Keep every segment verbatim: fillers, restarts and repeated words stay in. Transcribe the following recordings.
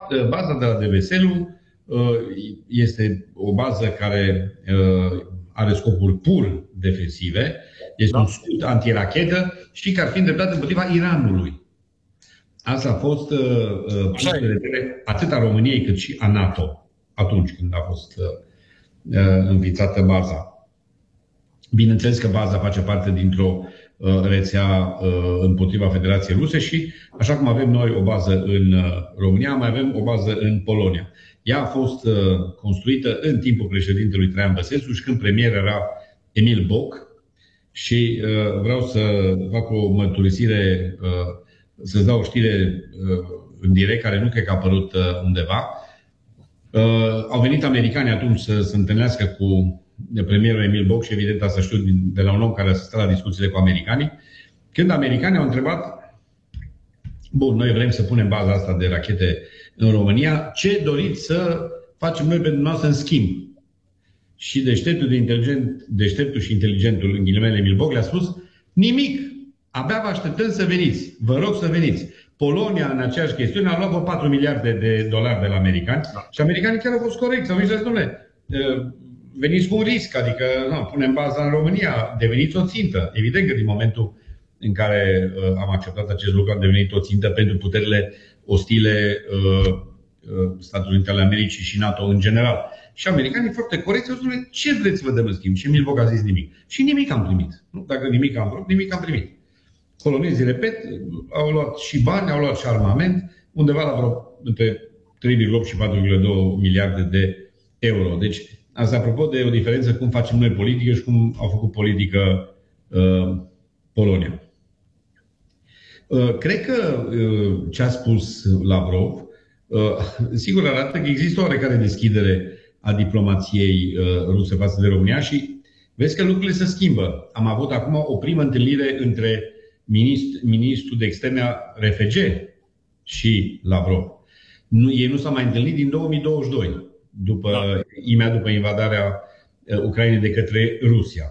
baza de la Deveselu este o bază care are scopuri pur defensive, este da. un scut antirachetă și că ar fi îndreptat împotriva Iranului. Asta a fost uh, de vedere atât a României cât și a NATO atunci când a fost uh, înființată baza. Bineînțeles că baza face parte dintr-o uh, rețea uh, împotriva Federației Ruse și, așa cum avem noi o bază în uh, România, mai avem o bază în Polonia. Ea a fost uh, construită în timpul președintelui Traian Băsescu și când premier era Emil Boc. Și uh, vreau să fac o mărturisire, uh, să-ți dau o știre uh, în direct, care nu cred că a apărut uh, undeva. Uh, au venit americanii atunci să se întâlnească cu premierul Emil Boc și evident asta știu de la un om care a asistat la discuțiile cu americanii. Când americanii au întrebat, bun, noi vrem să punem baza asta de rachete în România, ce doriți să facem noi pentru noastră în schimb? Și deșteptul, de inteligent, deșteptul și inteligentul, în ghilimele, Emil Boc le-a spus nimic, abia vă așteptăm să veniți, vă rog să veniți. Polonia, în aceeași chestiune, a luat patru miliarde de dolari de la americani da. Și americanii chiar au fost corecți, au zis, domnule, veniți cu un risc, adică nu, punem baza în România, deveniți o țintă. Evident că din momentul în care uh, am acceptat acest lucru, am devenit o țintă pentru puterile ostile uh, uh, Statele Unite ale Americii și NATO în general. Și americanii foarte corecți au spus, ce vreți să vă dăm în schimb? Și Emil Boc a zis nimic. Și nimic am primit. Nu? Dacă nimic am vrut, nimic am primit. Polonezii, repet, au luat și bani, au luat și armament, undeva la vreo între trei virgulă opt și patru virgulă doi miliarde de euro. Deci, asta apropo de o diferență cum facem noi politică și cum au făcut politică uh, Polonia. Uh, cred că uh, ce a spus Lavrov, uh, sigur arată că există o oarecare deschidere a diplomației uh, ruse față de România și vezi că lucrurile se schimbă. Am avut acum o primă întâlnire între ministr, ministrul de externe a R F G și Lavrov. Nu, ei nu s-au mai întâlnit din două mii douăzeci și doi, după, da. imediat după invadarea uh, Ucrainei de către Rusia.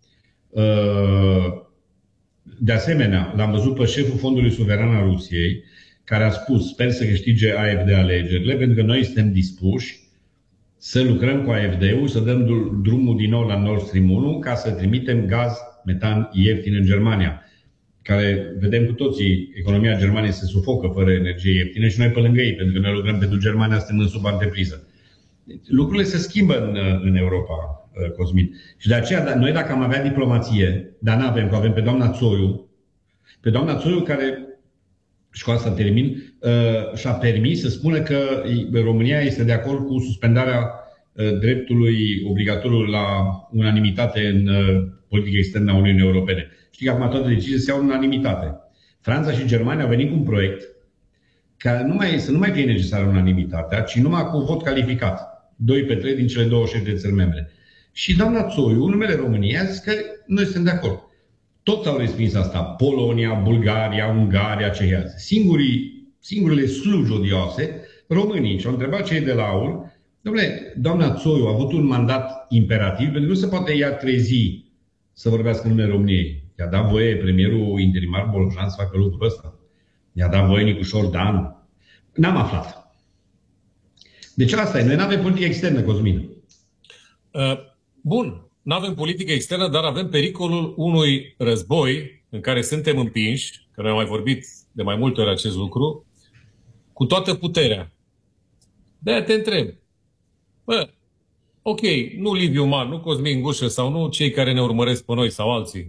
Uh, de asemenea, l-am văzut pe șeful Fondului Suveran al Rusiei, care a spus, sper să câștige A F D alegerile, pentru că noi suntem dispuși să lucrăm cu A F D-ul, să dăm drumul din nou la Nord Stream unu, ca să trimitem gaz metan ieftin în Germania, care, vedem cu toții, economia Germaniei se sufocă fără energie ieftină și noi pe lângă ei, pentru că noi lucrăm pentru Germania, suntem în subantrepriză. Lucrurile se schimbă în, în Europa, Cosmin. Și de aceea, noi dacă am avea diplomație, dar nu avem, că avem pe doamna Țoiu, pe doamna Țoiu care, și cu asta termin, și-a permis să spună că România este de acord cu suspendarea dreptului obligatoriu la unanimitate în politica externă a Uniunii Europene. Știi că acum toate deciziile se iau în unanimitate. Franța și Germania au venit cu un proiect ca nu mai, să nu mai fie necesară unanimitatea, ci numai cu vot calificat. doi pe trei din cele douăzeci și șase de țări membre. Și doamna Țoiu, în numele României, a zis că noi suntem de acord. Toți au respins asta. Polonia, Bulgaria, Ungaria, Cehia. Singurii, singurile slugi odioase, românii. Și au întrebat cei de la A U R, dom'le, doamna Țoiu a avut un mandat imperativ, pentru că nu se poate ea trezi să vorbească în numele României. I-a dat voie premierul interimar Bolojan să facă lucrul ăsta. I-a dat voie Nicușor Dan. N-am aflat. Deci asta e. Noi nu avem politică externă, Cosmin. Uh, bun. Nu avem politică externă, dar avem pericolul unui război în care suntem împinși, că noi am mai vorbit de mai multe ori acest lucru, cu toată puterea. De-aia te întreb. Bă, ok, nu Liviu Man, nu Cosmin Gușă sau nu cei care ne urmăresc pe noi sau alții.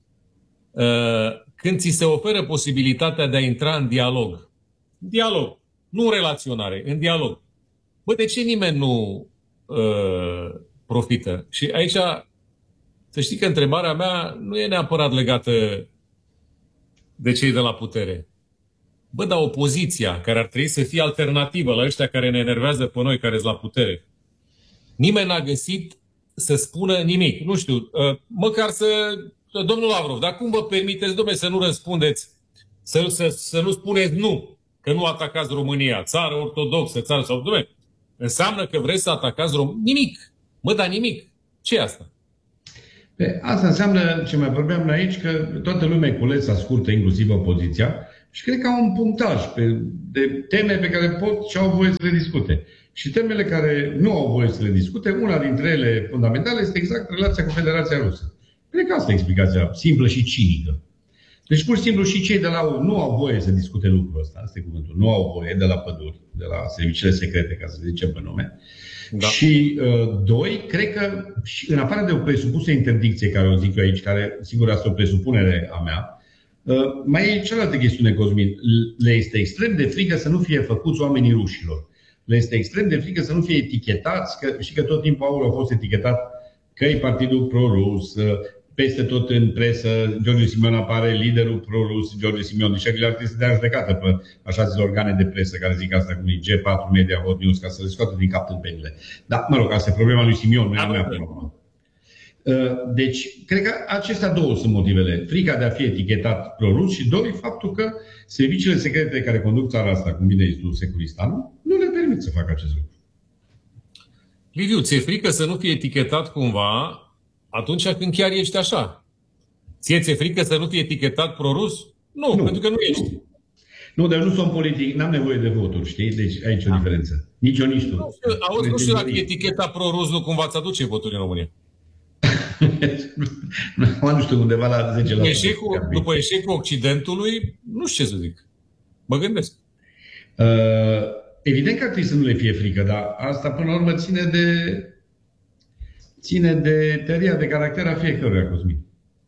Când ți se oferă posibilitatea de a intra în dialog, dialog, nu în relaționare, în dialog, bă, de ce nimeni nu uh, profită? Și aici, să știi că întrebarea mea nu e neapărat legată de cei de la putere. Bă, dar opoziția, care ar trebui să fie alternativă la ăștia care ne enervează pe noi, care sunt la putere, nimeni n-a găsit să spună nimic. Nu știu, uh, măcar să... Domnul Lavrov, dar cum vă permiteți, domnule, să nu răspundeți, să, să, să nu spuneți nu, că nu atacați România, țară ortodoxă, țară sau... Domnule, înseamnă că vreți să atacați România? Nimic. Mă, dar nimic. Ce e asta? Pe, asta înseamnă, ce mai vorbeam aici, că toată lumea e culeța scurtă, inclusiv opoziția, Și cred că au un punctaj pe, de teme pe care pot și au voie să le discute. Și temele care nu au voie să le discute, una dintre ele fundamentale este exact relația cu Federația Rusă. Cred că asta e explicația simplă și cinică. Deci, pur și simplu, și cei de la U nu au voie să discute lucrul ăsta, asta e cuvântul, nu au voie, de la păduri, de la serviciile secrete, ca să zicem pe nume. Da. Și, uh, doi, cred că, și în afară de o presupusă interdicție, care o zic eu aici, care, sigur, asta e o presupunere a mea, uh, mai e cealaltă chestiune, Cosmin. Le este extrem de frică să nu fie făcuți oamenii rușilor. Le este extrem de frică să nu fie etichetați, că, și că tot timpul au fost etichetat că e partidul pro-rus, peste tot în presă, George Simion apare liderul pro-rus, George Simion, deși el ar trebui să dea judecată pe așa zis organe de presă care zic asta, cum e G patru Media, Hot News, ca să le scoată din cap tâmpenile. Dar, mă rog, asta e problema lui Simion, nu e a mea până acum. Deci, cred că acestea două sunt motivele. Frica de a fi etichetat pro-rus și, doi, faptul că serviciile secrete care conduc țara asta, cum bine ești tu, Securistanul, nu le permit să facă acest lucru. Liviu, ți-e frică să nu fie etichetat cumva atunci când chiar ești așa? Ție ți-e frică să nu fie etichetat pro-rus? Nu, nu, pentru că nu ești. Nu, nu, dar nu sunt politic, n-am nevoie de voturi, știi? Deci aici e o diferență. Nici eu, nici tu. Nu, auzi, nu știu dacă eticheta pro-rus nu cumva îți aduce voturi în România. Nu știu, undeva la zece la sută. Eșecul, după eșecul Occidentului, nu știu ce să zic. Mă gândesc. Uh, evident că ar trebui să nu le fie frică, dar asta până la urmă ține de ține de teoria de caracter a fiecăruia, Cosmin.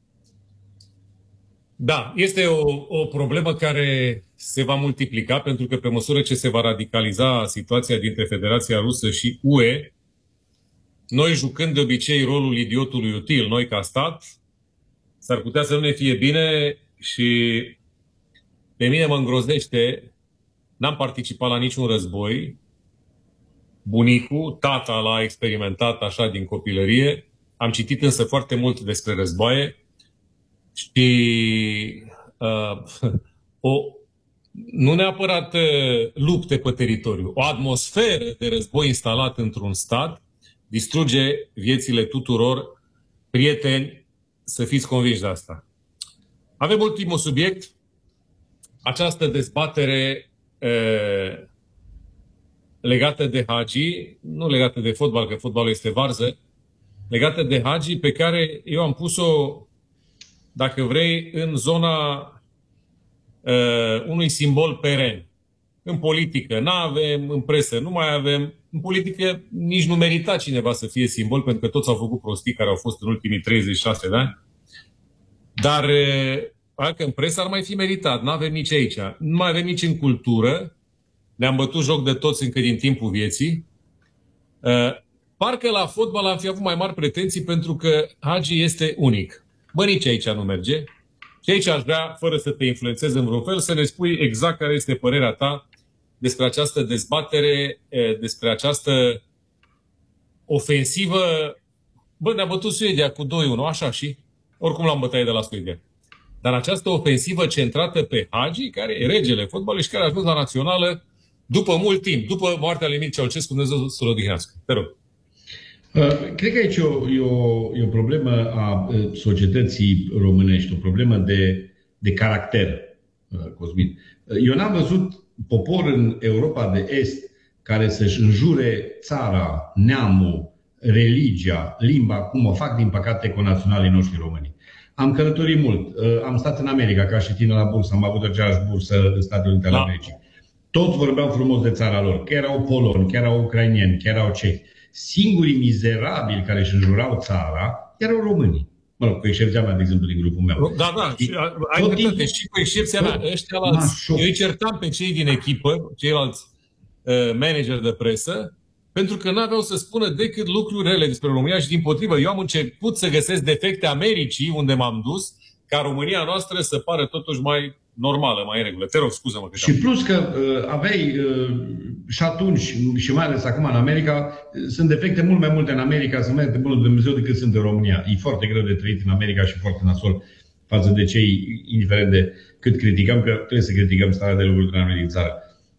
Da, este o, o problemă care se va multiplica pentru că pe măsură ce se va radicaliza situația dintre Federația Rusă și U E, noi jucând de obicei rolul idiotului util, noi ca stat, s-ar putea să nu ne fie bine și pe mine mă îngrozește, n-am participat la niciun război, bunicul, tata l-a experimentat așa din copilărie, am citit însă foarte mult despre războaie și uh, o, nu neapărat uh, lupte pe teritoriu, o atmosferă de război instalat într-un stat distruge viețile tuturor. Prieteni, să fiți convinși de asta. Avem ultimul subiect, această dezbatere uh, legată de Hagi, nu legată de fotbal, că fotbalul este varză, legată de Hagi, pe care eu am pus-o, dacă vrei, în zona uh, unui simbol peren. În politică n-avem, în presă nu mai avem, în politică nici nu merita cineva să fie simbol, pentru că toți au făcut prostii care au fost în ultimii treizeci și șase de ani. Dar uh, că în presă ar mai fi meritat, n-avem nici aici. Nu mai avem nici în cultură. Ne-am bătut joc de toți încă din timpul vieții. Uh, parcă la fotbal am fi avut mai mari pretenții pentru că Hagi este unic. Bă, nici aici nu merge. Și aici aș vrea, fără să te influențez în vreun fel, să ne spui exact care este părerea ta despre această dezbatere, despre această ofensivă. Bă, ne-a bătut Suedia cu doi unu, așa și? Oricum l-am bătaie de la Suedia. Dar această ofensivă centrată pe Hagi, care e regele fotbalului și care a ajuns la națională după mult timp, după moartea lui Mircea Ceaușescu, Dumnezeu să-l odihnească. Te rog. Cred că aici e o, e o, e o problemă a societății românești, o problemă de, de caracter, Cosmin. Eu n-am văzut popor în Europa de Est care să-și înjure țara, neamul, religia, limba, cum o fac, din păcate, conaționalii noștri români. Am călătorit mult. Am stat în America ca și tine la bursă, am avut aceeași bursă în Statele Unite ale Americii. Toți vorbeau frumos de țara lor, că erau poloni, că erau ucrainieni, că erau cehi. Singurii mizerabili care își înjurau țara erau românii. Mă rog, cu excepția mea, de exemplu, din grupul meu. Da, da, și, ai dreptate, și cu excepția mea, ăștia alți, eu îi certam pe cei din echipă, ceilalți uh, manageri de presă, pentru că n-aveau să spună decât lucruri rele despre România și dimpotrivă. Eu am început să găsesc defecte Americii, unde m-am dus, ca România noastră să pară totuși mai normală, mai în regulă. Te rog, scuză-mă. Că și plus că uh, aveai uh, și atunci, și mai ales acum în America, sunt defecte mult mai multe în America, să merg de bunul Dumnezeu, decât sunt în România. E foarte greu de trăit în America și foarte nasol față de cei, indiferent de cât criticăm, că trebuie să criticăm starea de lucruri în anumite din țară.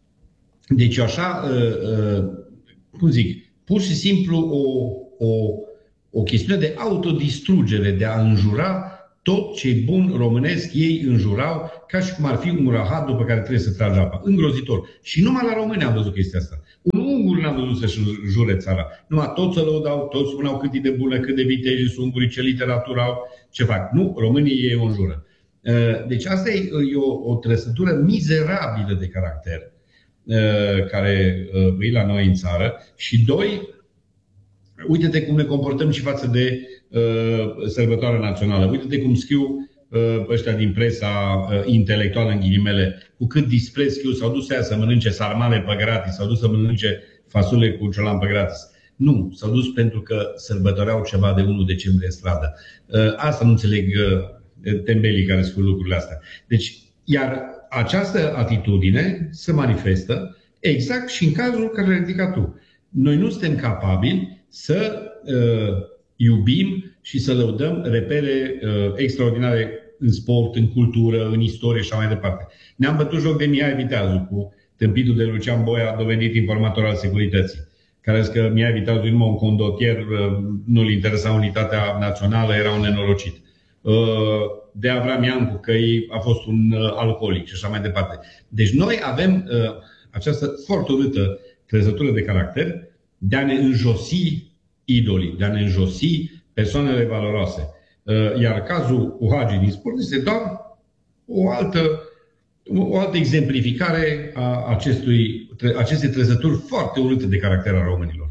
Deci așa, uh, uh, cum zic, pur și simplu o, o, o chestiune de autodistrugere, de a înjura tot ce e bun românesc ei înjurau ca și cum ar fi un rahat după care trebuie să tragi apa. Îngrozitor. Și numai la români am văzut chestia asta. Un ungur n-am văzut să-și jure țara. Numai toți să lăudau, toți spuneau cât e de bună, cât de viteji sunt ungurii, ce literatură au, ce fac. Nu, românii ei o înjură. Deci asta e o, o trăsătură mizerabilă de caracter care e la noi în țară. Și doi, uite-te cum ne comportăm și față de uh, sărbătoarea națională. Uite-te cum scriu uh, ăștia din presa uh, intelectuală, în ghilimele, cu cât dispreț scriu, s-au dus aia să mănânce sarmale pe gratis, s-au dus să mănânce fasole cu ciolan pe gratis. Nu, s-au dus pentru că sărbătoreau ceva de unu decembrie în stradă. Uh, asta nu înțeleg uh, tembelii care scriu lucrurile astea. Deci, iar această atitudine se manifestă exact și în cazul care l-ai ridicat tu. Noi nu suntem capabili să uh, iubim și să lăudăm repere uh, extraordinare în sport, în cultură, în istorie și așa mai departe. Ne-am bătut joc de Mihai Viteazu cu tâmpitul de Lucian Boia, dovedit informator al securității, care a zis că Mihai Viteazu e numai un condotier, uh, nu-l interesa unitatea națională, era un nenorocit. Uh, de Avram Iancu, că a fost un uh, alcoolic și așa mai departe. Deci noi avem uh, această foarte urâtă trezătură de caracter de a ne înjosi idolii, de a ne înjosi persoanele valoroase. Iar cazul cu Hagi din sport este doar o altă, o altă exemplificare a acestui, acestei trezături foarte urâte de caracter a românilor.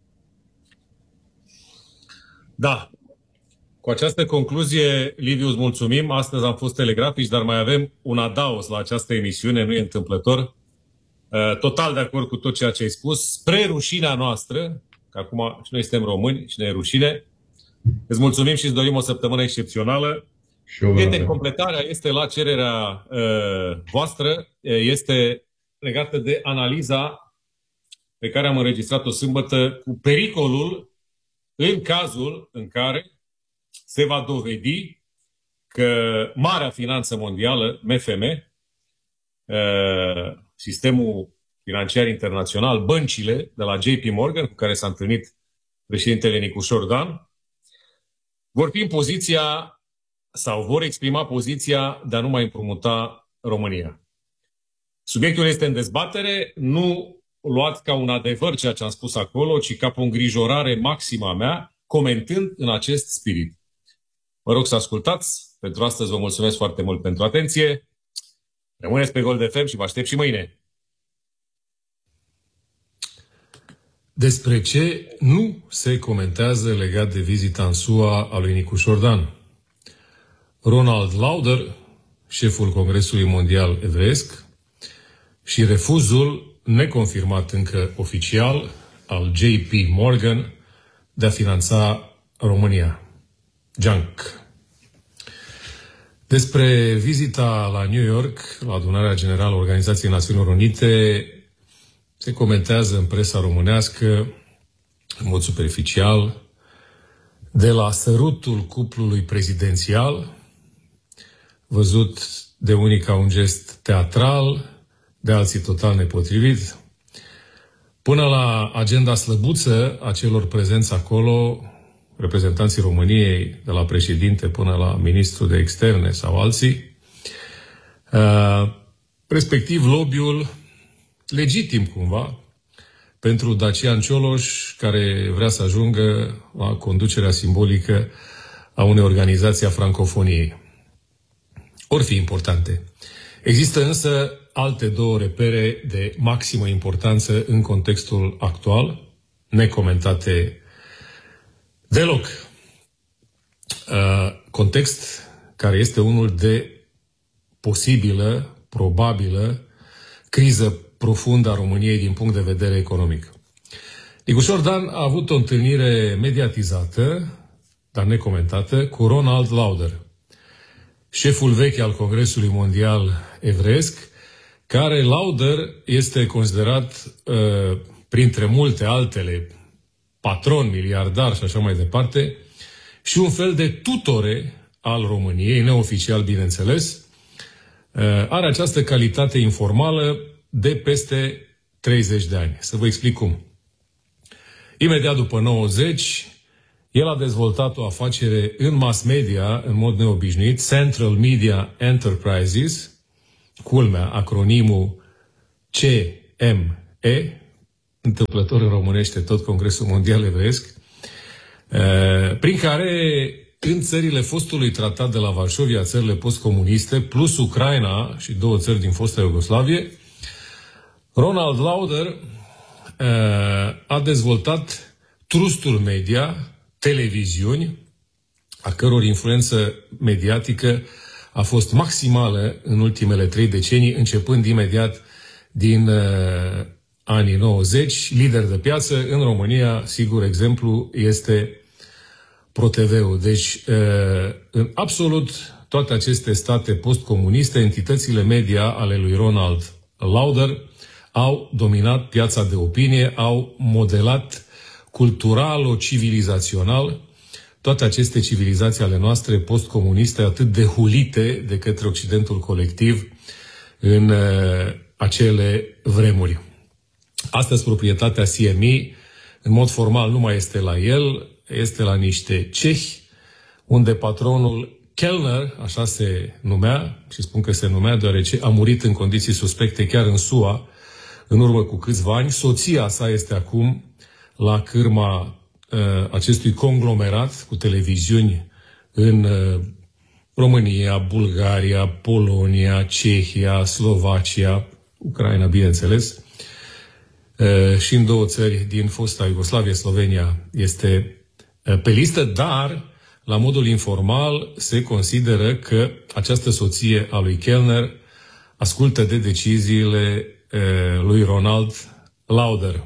Da. Cu această concluzie, Liviu, îți mulțumim. Astăzi am fost telegrafici, dar mai avem un adaos la această emisiune, nu e întâmplător. Total de acord cu tot ceea ce ai spus. Spre rușinea noastră, că acum și noi suntem români și ne e rușine, îți mulțumim și îți dorim o săptămână excepțională. Prieteni, completarea este la cererea uh, voastră, este legată de analiza pe care am înregistrat-o sâmbătă cu pericolul în cazul în care se va dovedi că marea finanță mondială, M F M, uh, sistemul financiar internațional, băncile de la J P Morgan, cu care s-a întâlnit președintele Nicușor Dan, vor fi în poziția sau vor exprima poziția de a nu mai împrumuta România. Subiectul este în dezbatere, nu luat ca un adevăr ceea ce am spus acolo, ci ca o îngrijorare maximă a mea, comentând în acest spirit. Vă rog să ascultați. Pentru astăzi vă mulțumesc foarte mult pentru atenție. Rămâneți pe Gold F M și vă aștept și mâine. Despre ce nu se comentează legat de vizita în S U A a lui Nicușor Dan? Ronald Lauder, șeful Congresului Mondial Evresc, și refuzul neconfirmat încă oficial al J P Morgan de a finanța România. Junk. Despre vizita la New York, la adunarea generală a Organizației Națiunilor Unite, se comentează în presa românească, în mod superficial, de la sărutul cuplului prezidențial, văzut de unii ca un gest teatral, de alții total nepotrivit, până la agenda slăbuță a celor prezenți acolo, reprezentanții României, de la președinte până la ministrul de externe sau alții, respectiv lobby-ul legitim cumva pentru Dacian Cioloș, care vrea să ajungă la conducerea simbolică a unei organizații a francofoniei. Or fi importante. Există însă alte două repere de maximă importanță în contextul actual, necomentate deloc. Uh, context care este unul de posibilă, probabilă, criză profundă a României din punct de vedere economic. Nicușor Dan a avut o întâlnire mediatizată, dar necomentată, cu Ronald Lauder, șeful vechi al Congresului Mondial Evresc, care Lauder este considerat, uh, printre multe altele, patron, miliardar și așa mai departe, și un fel de tutore al României, neoficial, bineînțeles, uh, are această calitate informală de peste treizeci de ani. Să vă explic cum. Imediat după nouăzeci, El a dezvoltat o afacere în mass media, în mod neobișnuit, Central Media Enterprises, culmea, acronimul C M E, întâmplător în românește tot Congresul Mondial Evreiesc, prin care în țările fostului tratat de la Varșovia, țările postcomuniste, plus Ucraina și două țări din fosta Iugoslavie, Ronald Lauder a dezvoltat trusturi media, televiziuni, a căror influență mediatică a fost maximală în ultimele trei decenii, începând imediat din uh, anii nouăzeci, lider de piață. În România, sigur, exemplu este ProTV-ul. Deci, uh, în absolut toate aceste state postcomuniste, entitățile media ale lui Ronald Lauder au dominat piața de opinie, au modelat cultural-civilizațional toate aceste civilizații ale noastre postcomuniste atât de hulite de către Occidentul colectiv în uh, acele vremuri. Astăzi proprietatea C M E în mod formal nu mai este la el, este la niște cehi, unde patronul Kellner, așa se numea, și spun că se numea deoarece a murit în condiții suspecte chiar în S U A în urmă cu câțiva ani. Soția sa este acum la cârma uh, acestui conglomerat cu televiziuni în uh, România, Bulgaria, Polonia, Cehia, Slovacia, Ucraina, bineînțeles, uh, și în două țări din fosta Iugoslavie, Slovenia, este uh, pe listă, dar la modul informal se consideră că această soție a lui Kellner ascultă de deciziile uh, lui Ronald Lauder.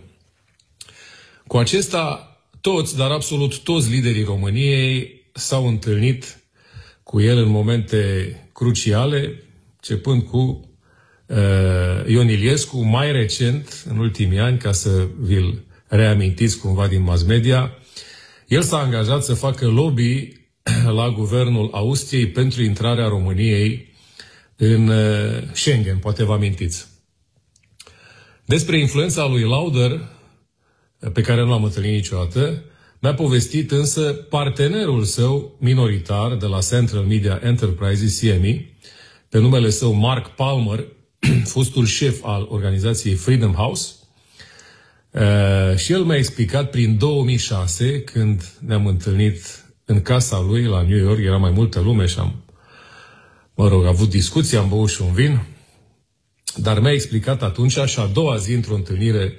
Cu acesta, toți, dar absolut toți liderii României s-au întâlnit cu el în momente cruciale, începând cu uh, Ion Iliescu, mai recent, în ultimii ani, ca să vi-l reamintiți cumva din mass media. El s-a angajat să facă lobby la guvernul Austriei pentru intrarea României în uh, Schengen, poate vă amintiți. Despre influența lui Lauder, pe care nu l-am întâlnit niciodată, mi-a povestit însă partenerul său minoritar de la Central Media Enterprises, C M E, pe numele său Mark Palmer, fostul șef al organizației Freedom House, uh, și el mi-a explicat prin două mii șase, când ne-am întâlnit în casa lui la New York, era mai multă lume și am, mă rog, avut discuții, am băut și un vin, dar mi-a explicat atunci și a doua zi într-o întâlnire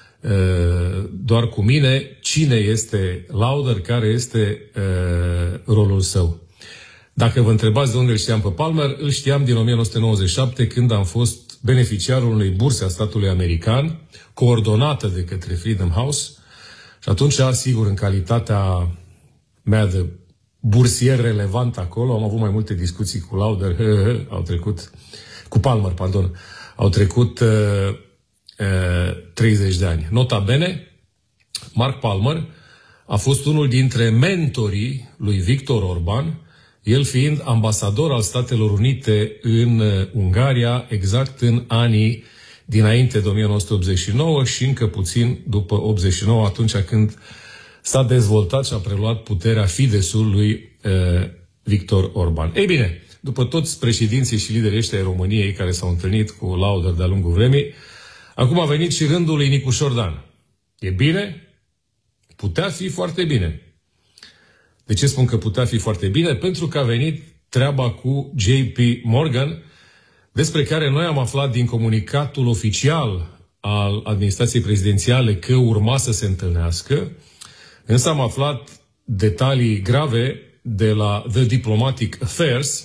doar cu mine, cine este Lauder, care este uh, rolul său. Dacă vă întrebați de unde îl știam pe Palmer, îl știam din o mie nouă sute nouăzeci și șapte, când am fost beneficiarul unei burse a statului american, coordonată de către Freedom House, și atunci, sigur, în calitatea mea de bursier relevant acolo, am avut mai multe discuții cu Lauder, au trecut, cu Palmer, pardon, au trecut uh, treizeci de ani. Nota bene, Mark Palmer a fost unul dintre mentorii lui Viktor Orban, el fiind ambasador al Statelor Unite în Ungaria, exact în anii dinainte de o mie nouă sute optzeci și nouă și încă puțin după optzeci și nouă, atunci când s-a dezvoltat și a preluat puterea Fidesz-ul lui uh, Viktor Orban. Ei bine, după toți președinții și liderii ăștia ai României care s-au întâlnit cu Lauder de-a lungul vremii, acum a venit și rândul lui Nicușor Dan. E bine? Putea fi foarte bine. De ce spun că putea fi foarte bine? Pentru că a venit treaba cu J P Morgan, despre care noi am aflat din comunicatul oficial al administrației prezidențiale că urma să se întâlnească, însă am aflat detalii grave de la The Diplomatic Affairs,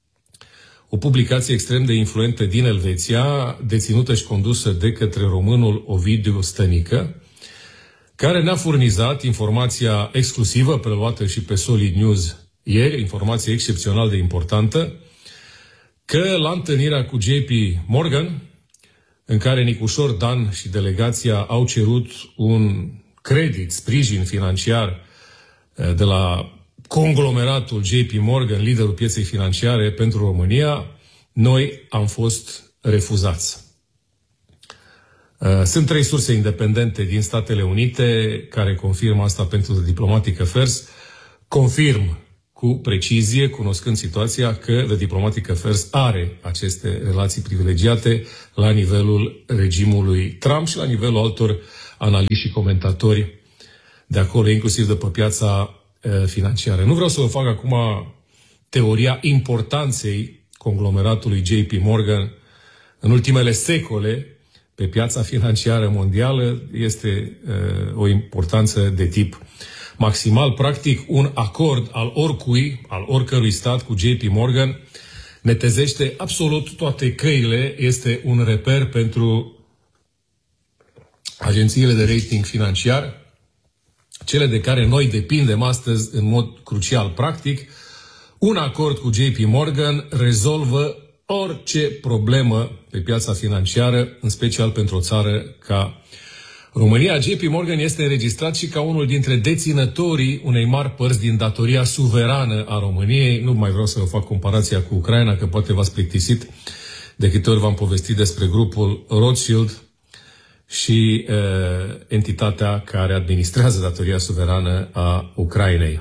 o publicație extrem de influentă din Elveția, deținută și condusă de către românul Ovidiu Stănică, care ne-a furnizat informația exclusivă, preluată și pe Solid News ieri, informație excepțional de importantă, că la întâlnirea cu J P Morgan, în care Nicușor Dan și delegația au cerut un credit, sprijin financiar de la conglomeratul J P Morgan, liderul pieței financiare pentru România, noi am fost refuzați. Sunt trei surse independente din Statele Unite care confirmă asta pentru The Diplomatic Affairs. Confirm cu precizie, cunoscând situația, că The Diplomatic Affairs are aceste relații privilegiate la nivelul regimului Trump și la nivelul altor analiști și comentatori de acolo, inclusiv de pe piața uh, financiară. Nu vreau să vă fac acum teoria importanței conglomeratului J P Morgan în ultimele secole pe piața financiară mondială. Este uh, o importanță de tip maximal. Practic, un acord al oricui, al oricărui stat cu J P Morgan netezește absolut toate căile, este un reper pentru agențiile de rating financiar, cele de care noi depindem astăzi în mod crucial. Practic, un acord cu J P Morgan rezolvă orice problemă pe piața financiară, în special pentru o țară ca România. J P Morgan este înregistrat și ca unul dintre deținătorii unei mari părți din datoria suverană a României. Nu mai vreau să vă fac comparația cu Ucraina, că poate v-ați plictisit de câte ori v-am povestit despre grupul Rothschild și uh, entitatea care administrează datoria suverană a Ucrainei.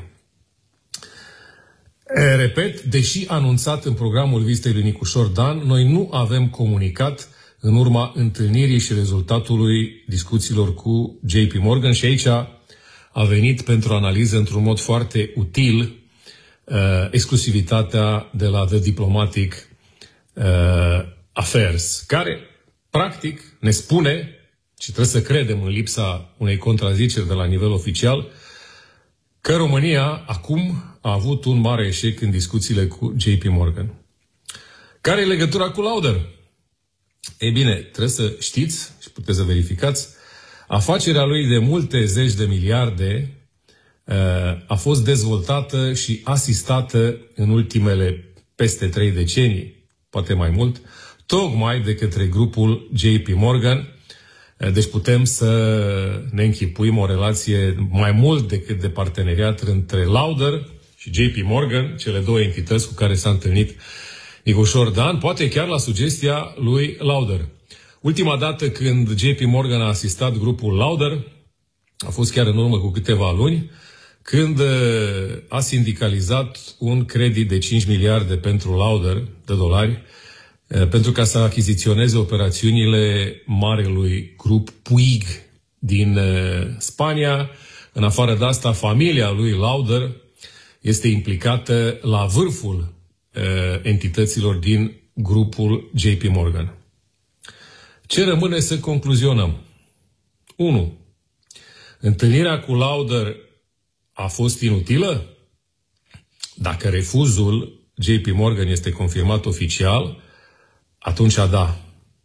Repet, deși anunțat în programul vizitei lui Nicușor Dan, noi nu avem comunicat în urma întâlnirii și rezultatului discuțiilor cu J P Morgan și aici a venit pentru analiză într-un mod foarte util uh, exclusivitatea de la The Diplomatic uh, Affairs, care practic ne spune, și trebuie să credem în lipsa unei contraziceri de la nivel oficial, că România acum a avut un mare eșec în discuțiile cu J P Morgan. Care e legătura cu Lauder? Ei bine, trebuie să știți și puteți să verificați, afacerea lui de multe zeci de miliarde uh, a fost dezvoltată și asistată în ultimele peste trei decenii, poate mai mult, tocmai de către grupul J P Morgan. Deci putem să ne închipuim o relație mai mult decât de parteneriat între Lauder și J P Morgan, cele două entități cu care s-a întâlnit Nicușor Dan, poate chiar la sugestia lui Lauder. Ultima dată când J P Morgan a asistat grupul Lauder a fost chiar în urmă cu câteva luni, când a sindicalizat un credit de cinci miliarde pentru Lauder de dolari, pentru ca să achiziționeze operațiunile marelui grup Puig din Spania. În afară de asta, familia lui Lauder este implicată la vârful entităților din grupul J P Morgan. Ce rămâne să concluzionăm? unu. Întâlnirea cu Lauder a fost inutilă? Dacă refuzul J P Morgan este confirmat oficial, atunci da.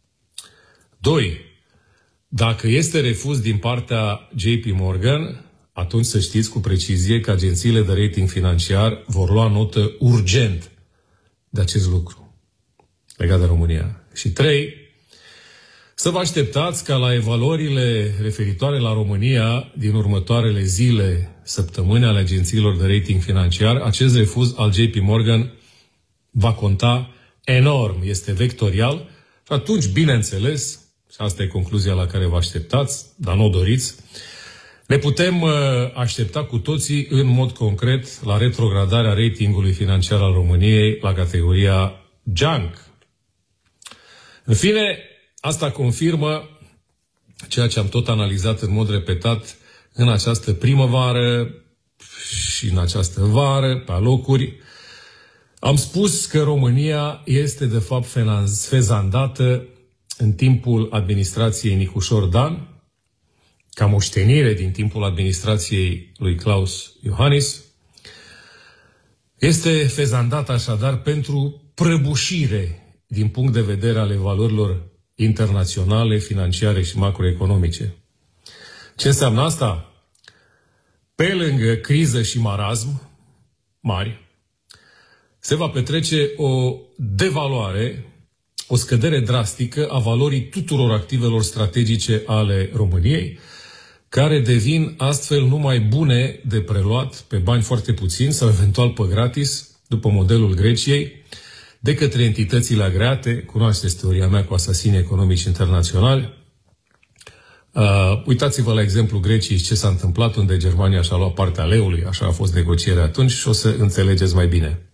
doi. Dacă este refuz din partea J P Morgan, atunci să știți cu precizie că agențiile de rating financiar vor lua notă urgent de acest lucru legat de România. Și trei. Să vă așteptați ca la evaluările referitoare la România din următoarele zile, săptămâni ale agențiilor de rating financiar, acest refuz al J P Morgan va conta enorm, este vectorial și atunci, bineînțeles, și asta e concluzia la care vă așteptați, dar nu o doriți, ne putem uh, aștepta cu toții în mod concret la retrogradarea ratingului financiar al României la categoria junk. În fine, asta confirmă ceea ce am tot analizat în mod repetat în această primăvară și în această vară, pe alocuri. Am spus că România este de fapt fezandată în timpul administrației Nicușor Dan, ca moștenire din timpul administrației lui Klaus Iohannis. Este fezandată așadar pentru prăbușire din punct de vedere ale valorilor internaționale, financiare și macroeconomice. Ce înseamnă asta? Pe lângă criză și marazm mari, se va petrece o devaluare, o scădere drastică a valorii tuturor activelor strategice ale României, care devin astfel numai bune de preluat pe bani foarte puțini sau eventual pe gratis, după modelul Greciei, de către entitățile agreate, cunoașteți teoria mea cu asasinii economici internaționali, Uh, uitați-vă la exemplu Greciei ce s-a întâmplat, unde Germania și-a luat partea leului, așa a fost negocierea atunci și o să înțelegeți mai bine.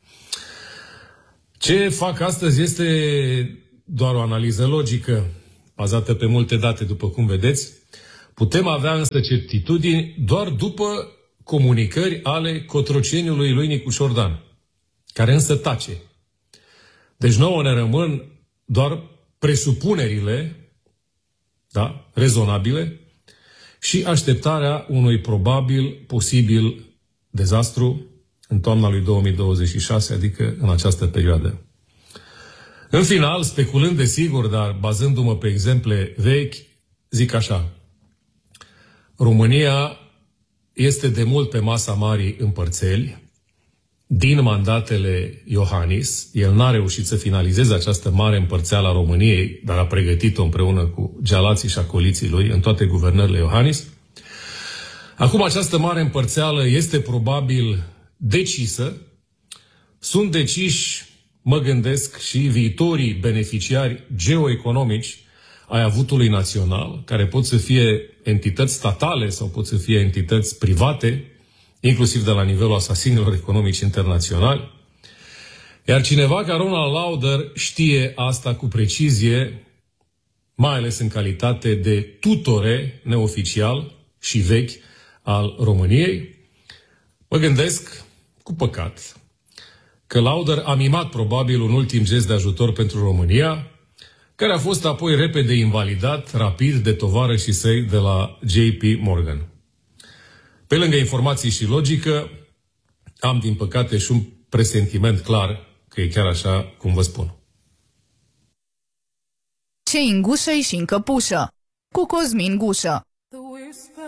Ce fac astăzi este doar o analiză logică, bazată pe multe date, după cum vedeți. Putem avea însă certitudini doar după comunicări ale cotroceniului lui Nicușor Dan, care însă tace. Deci nouă ne rămân doar presupunerile, da, rezonabile, și așteptarea unui probabil, posibil dezastru în toamna lui două mii douăzeci și șase, adică în această perioadă. În final, speculând desigur, dar bazându-mă pe exemple vechi, zic așa: România este de mult pe masa marii împărțeli. Din mandatele Iohannis, el n-a reușit să finalizeze această mare împărțeală a României, dar a pregătit-o împreună cu gealații și acoliții lui în toate guvernările Iohannis. Acum această mare împărțeală este probabil decisă. Sunt deciși, mă gândesc, și viitorii beneficiari geoeconomici ai avutului național, care pot să fie entități statale sau pot să fie entități private, inclusiv de la nivelul asasinilor economici internaționali. Iar cineva ca Ronald Lauder știe asta cu precizie, mai ales în calitate de tutore neoficial și vechi al României. Mă gândesc, cu păcat, că Lauder a mimat probabil un ultim gest de ajutor pentru România, care a fost apoi repede invalidat, rapid, de tovarășii săi de la J P Morgan. Pe lângă informații și logică, am, din păcate, și un presentiment clar că e chiar așa cum vă spun. Ce în gușă și în căpușă, cu Cosmin Gușă.